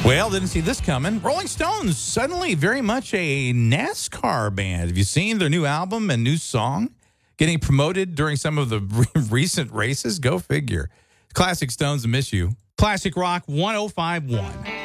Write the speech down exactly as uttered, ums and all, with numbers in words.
Well, didn't see this coming. Rolling Stones, suddenly very much a NASCAR band. Have you seen their new album and new song getting promoted during some of the re recent races? Go figure. Classic Stones, Miss You. Classic Rock one oh five point one.